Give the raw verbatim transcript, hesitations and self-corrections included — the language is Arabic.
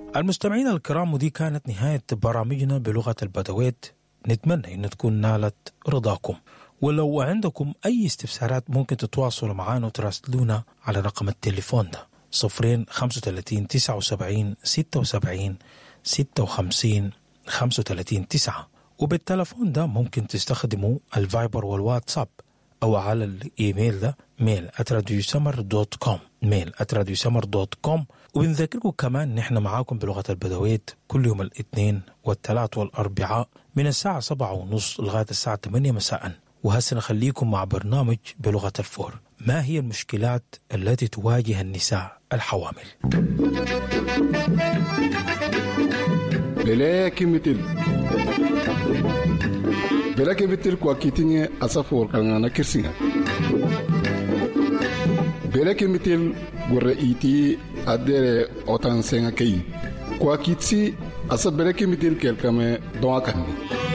المستمعين الكرام، ودي كانت نهاية برامجنا بلغة البدويت. نتمنى أن تكون نالت رضاكم، ولو عندكم أي استفسارات ممكن تتواصلوا معنا وتراسلونا على رقم التليفون ده صفرين خمسة وثلاثين تسعة وسبعين ستة وسبعين ستة وخمسين خمسة وثلاثين تسعة، وبالتلفون ده ممكن تستخدموا الفايبر والواتساب، أو على الإيميل ده ميل آت راديو سمر دوت كوم ميل آت راديو سمر دوت كوم. وبنذكركم كمان نحن معاكم بلغة البدويت كل يوم الاثنين والثلاث والأربعاء من الساعة سبعة ونص لغاية الساعة ثمانية مساء. وهسه نخليكم مع برنامج بلغة الفور. ما هي المشكلات التي تواجه النساء الحوامل؟ بلاكي مثل بلاكي مثل كواكيتيني أصفور كنا كرسينا بلاكي مثل قرئيتي أدري أوتان سينكي كواكيتسي أصف بلاكي مثل كالكامي دواكني